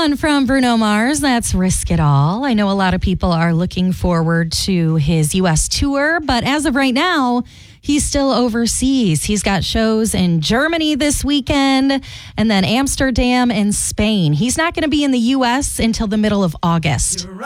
one from Bruno Mars. That's Risk It All. I know a lot of people are looking forward to his U.S. tour, but as of right now, he's still overseas. He's got shows in Germany this weekend and then Amsterdam and Spain. He's not going to be in the U.S. until the middle of August.